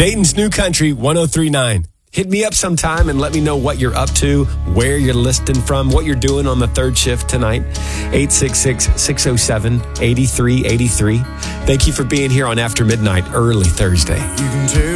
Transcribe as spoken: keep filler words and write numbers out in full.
Dayton's New Country one oh three point nine. Hit me up sometime and let me know what you're up to, where you're listening from, what you're doing on the third shift tonight. eight six six, six oh seven, eight three eight three. Thank you for being here on After Midnight, early Thursday. You can tell